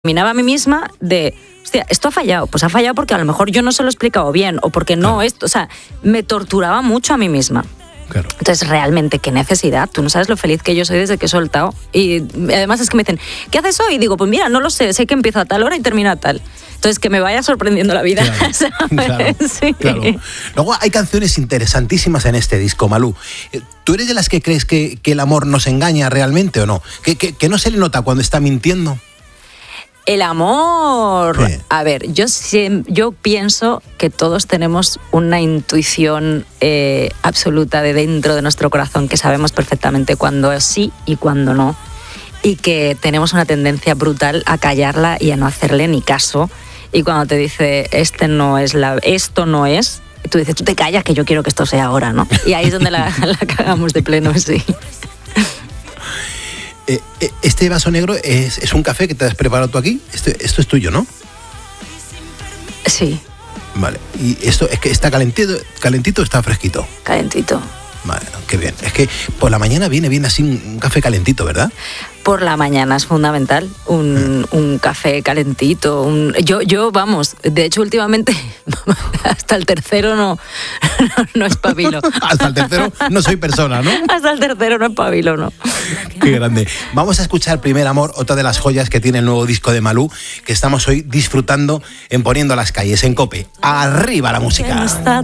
Terminaba a mí misma de, hostia, esto ha fallado. Pues ha fallado porque a lo mejor yo no se lo he explicado bien o porque no esto. O sea, me torturaba mucho a mí misma. Claro. Entonces, realmente, qué necesidad. Tú no sabes lo feliz que yo soy desde que he soltado. Y además es que me dicen, ¿qué haces hoy? Y digo, pues mira, no lo sé. Sé que empiezo a tal hora y termino a tal. Entonces, que me vaya sorprendiendo la vida. Claro, ¿sabes? claro, Sí. claro. Luego hay canciones interesantísimas en este disco, Malú. ¿Tú eres de las que crees que el amor nos engaña realmente o no? ¿Que no se le nota cuando está mintiendo? El amor. Sí. A ver, yo pienso que todos tenemos una intuición absoluta de dentro de nuestro corazón, que sabemos perfectamente cuándo sí y cuándo no. Y que tenemos una tendencia brutal a callarla y a no hacerle ni caso. Y cuando te dice, esto no es, tú dices, tú te callas que yo quiero que esto sea ahora, ¿no? Y ahí es donde la cagamos de pleno, sí. Este vaso negro es un café que te has preparado tú aquí. Esto es tuyo, ¿no? Sí. Vale. ¿Y esto es que está calentito o está fresquito? Calentito. Vale, qué bien. Es que por la mañana viene bien así un café calentito, ¿verdad? Por la mañana es fundamental un café calentito. Yo, vamos, de hecho últimamente hasta el tercero no espabilo. Hasta el tercero no soy persona, ¿no? Hasta el tercero no espabilo, ¿no? Qué grande. Vamos a escuchar Primer Amor, otra de las joyas que tiene el nuevo disco de Malú, que estamos hoy disfrutando en Poniendo las Calles, en COPE. ¡Arriba la música!